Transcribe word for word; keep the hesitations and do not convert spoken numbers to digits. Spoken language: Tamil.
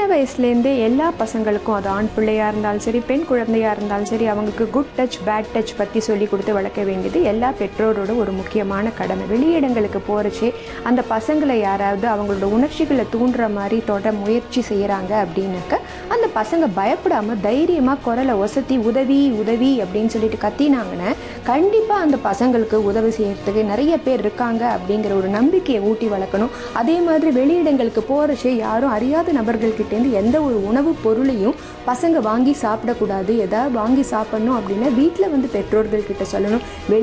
வயசுலேருந்தே எல்லா பசங்களுக்கும், அது ஆண் பிள்ளையாக இருந்தாலும் சரி, பெண் குழந்தையாக இருந்தாலும் சரி, அவங்களுக்கு குட் டச் பேட் டச் பற்றி சொல்லி கொடுத்து வளர்க்க வேண்டியது எல்லா பெற்றோரோட ஒரு முக்கியமான கடமை. வெளியிடங்களுக்கு போகிறச்சே அந்த பசங்களை யாராவது அவங்களோட உணர்ச்சிகளை தூண்டுற மாதிரி தொட முயற்சி செய்கிறாங்க அப்படின்னாக்க அந்த பசங்க பயப்படாமல் தைரியமாக குரலை ஒசத்தி உதவி உதவி அப்படின்னு சொல்லிட்டு கத்தினாங்கன்னா கண்டிப்பாக அந்த பசங்களுக்கு உதவி செய்யறதுக்கு நிறைய பேர் இருக்காங்க அப்படிங்கிற ஒரு நம்பிக்கையை ஊட்டி வளர்க்கணும். அதே மாதிரி வெளியிடங்களுக்கு போகிறச்சே யாரும் அறியாத நபர்கள்கிட்டேருந்து எந்த ஒரு உணவுப் பொருளையும் பசங்க வாங்கி சாப்பிடக்கூடாது. எதாவது வாங்கி சாப்பிடணும் அப்படின்னா வீட்டில் வந்து பெற்றோர்கள் கிட்ட சொல்லணும்.